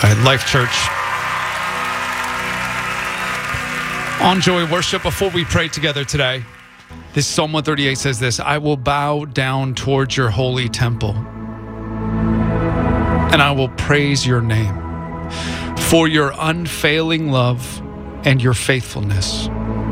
All right, Life Church. On Joy Worship, before we pray together today, this Psalm 138 says this: I will bow down towards your holy temple, and I will praise your name for your unfailing love and your faithfulness.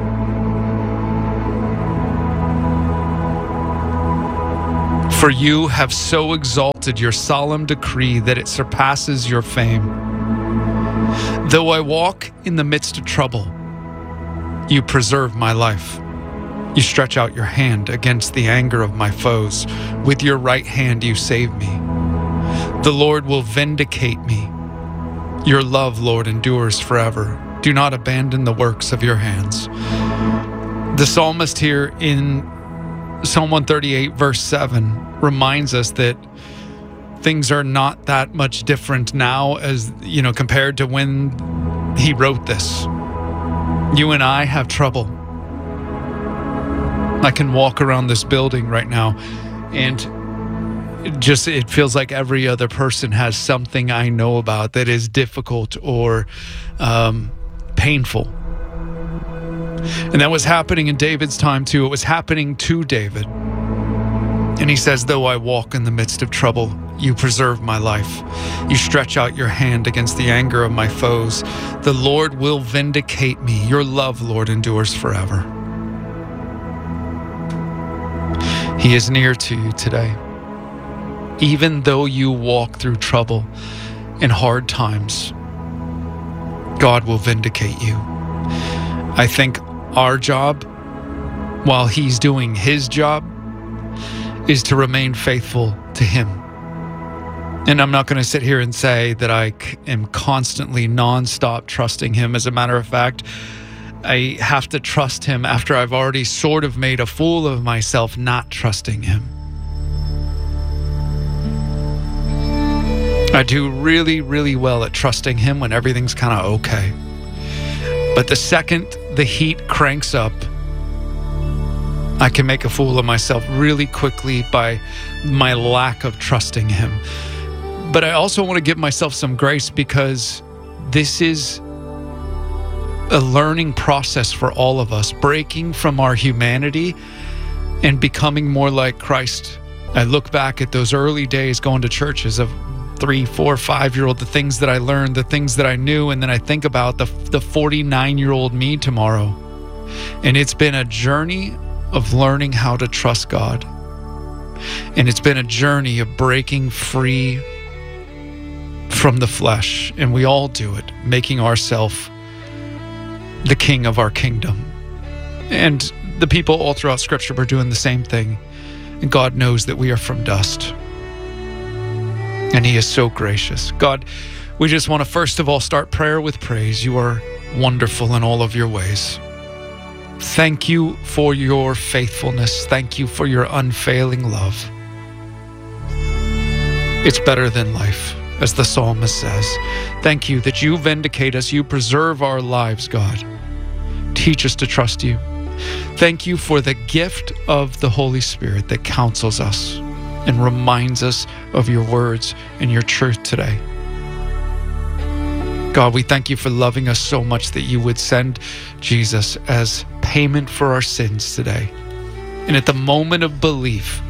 For you have so exalted your solemn decree that it surpasses your fame. Though I walk in the midst of trouble, you preserve my life. You stretch out your hand against the anger of my foes. With your right hand you save me. The Lord will vindicate me. Your love, Lord, endures forever. Do not abandon the works of your hands. The psalmist here in Psalm 138, verse 7, reminds us that things are not that much different now as, compared to when he wrote this. You and I have trouble. I can walk around this building right now and it feels like every other person has something I know about that is difficult or painful. And that was happening in David's time too. It was happening to David. And he says, though I walk in the midst of trouble, you preserve my life. You stretch out your hand against the anger of my foes. The Lord will vindicate me. Your love, Lord, endures forever. He is near to you today. Even though you walk through trouble and hard times, God will vindicate you. I think our job, while he's doing his job, is to remain faithful to him. And I'm not going to sit here and say that I am constantly nonstop trusting him. As a matter of fact, I have to trust him after I've already sort of made a fool of myself not trusting him. I do really, really well at trusting him when everything's kind of okay. But the second the heat cranks up, I can make a fool of myself really quickly by my lack of trusting him. But I also want to give myself some grace because this is a learning process for all of us, breaking from our humanity and becoming more like Christ. I look back at those early days going to churches of 3, 4, 5-year-old, the things that I learned, the things that I knew, and then I think about the 49-year-old me tomorrow. And it's been a journey of learning how to trust God. And it's been a journey of breaking free from the flesh. And we all do it, making ourselves the king of our kingdom. And the people all throughout Scripture were doing the same thing. And God knows that we are from dust. And he is so gracious. God, we just want to first of all start prayer with praise. You are wonderful in all of your ways. Thank you for your faithfulness. Thank you for your unfailing love. It's better than life, as the psalmist says. Thank you that you vindicate us. You preserve our lives, God. Teach us to trust you. Thank you for the gift of the Holy Spirit that counsels us and reminds us of your words and your truth today. God, we thank you for loving us so much that you would send Jesus as payment for our sins today. And at the moment of belief,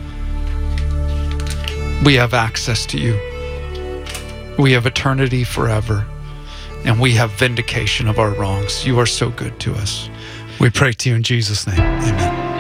we have access to you. We have eternity forever, and we have vindication of our wrongs. You are so good to us. We pray to you in Jesus' name. Amen.